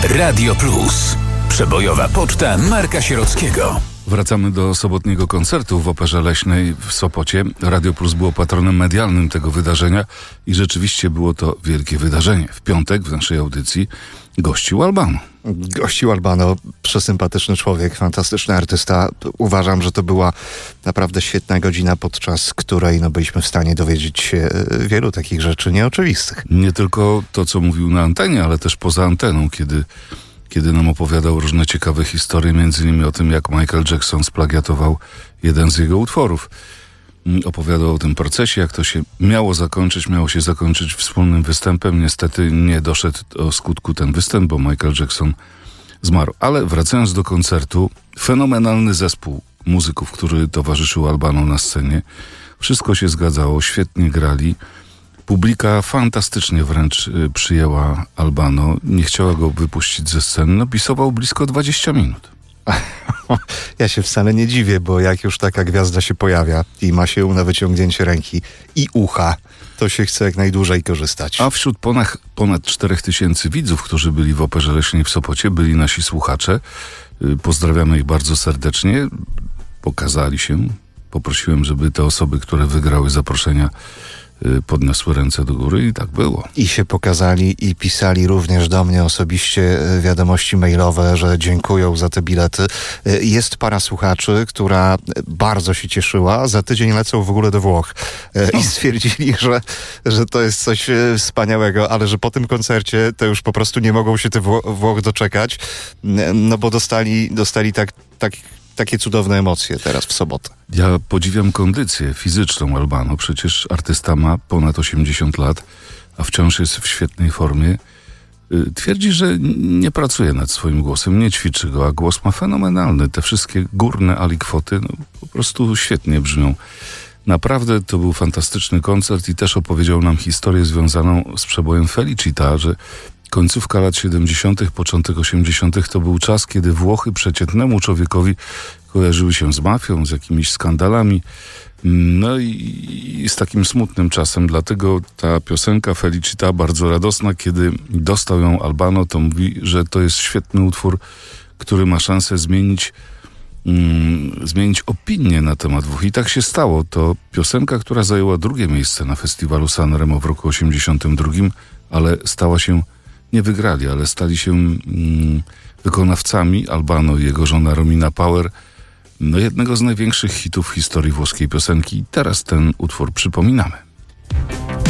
Radio Plus. Przebojowa poczta Marka Sierockiego. Wracamy do sobotniego koncertu w Operze Leśnej w Sopocie. Radio Plus było patronem medialnym tego wydarzenia i rzeczywiście było to wielkie wydarzenie. W piątek w naszej audycji gościł Albano. Gościł Albano, przesympatyczny człowiek, fantastyczny artysta. Uważam, że to była naprawdę świetna godzina, podczas której byliśmy w stanie dowiedzieć się wielu takich rzeczy nieoczywistych. Nie tylko to, co mówił na antenie, ale też poza anteną, kiedy nam opowiadał różne ciekawe historie, między innymi o tym, jak Michael Jackson splagiatował jeden z jego utworów. Opowiadał o tym procesie, jak to się miało się zakończyć wspólnym występem. Niestety nie doszedł do skutku ten występ, bo Michael Jackson zmarł. Ale wracając do koncertu, fenomenalny zespół muzyków, który towarzyszył Albano na scenie. Wszystko się zgadzało, świetnie grali. Publika fantastycznie wręcz przyjęła Albano. Nie chciała go wypuścić ze sceny. Pisował blisko 20 minut. Ja się wcale nie dziwię, bo jak już taka gwiazda się pojawia i ma się na wyciągnięcie ręki i ucha, to się chce jak najdłużej korzystać. A wśród ponad 4000 widzów, którzy byli w Operze Leśnej w Sopocie, byli nasi słuchacze. Pozdrawiamy ich bardzo serdecznie. Pokazali się. Poprosiłem, żeby te osoby, które wygrały zaproszenia, podniosły ręce do góry i tak było. I się pokazali i pisali również do mnie osobiście wiadomości mailowe, że dziękują za te bilety. Jest para słuchaczy, która bardzo się cieszyła. Za tydzień lecą w ogóle do Włoch i stwierdzili, że to jest coś wspaniałego, ale że po tym koncercie to już po prostu nie mogą się tych Włoch doczekać, no bo dostali takie cudowne emocje teraz w sobotę. Ja podziwiam kondycję fizyczną Albano. Przecież artysta ma ponad 80 lat, a wciąż jest w świetnej formie. Twierdzi, że nie pracuje nad swoim głosem, nie ćwiczy go, a głos ma fenomenalny. Te wszystkie górne alikwoty po prostu świetnie brzmią. Naprawdę to był fantastyczny koncert i też opowiedział nam historię związaną z przebojem Felicita, że końcówka lat 70., początek 80. to był czas, kiedy Włochy przeciętnemu człowiekowi kojarzyły się z mafią, z jakimiś skandalami. No i z takim smutnym czasem. Dlatego ta piosenka Felicita, bardzo radosna, kiedy dostał ją Albano, to mówi, że to jest świetny utwór, który ma szansę zmienić opinię na temat Włoch. I tak się stało. To piosenka, która zajęła drugie miejsce na festiwalu Sanremo w roku 82, ale stała się, nie wygrali, ale stali się wykonawcami, Albano i jego żona Romina Power, jednego z największych hitów w historii włoskiej piosenki. I teraz ten utwór przypominamy.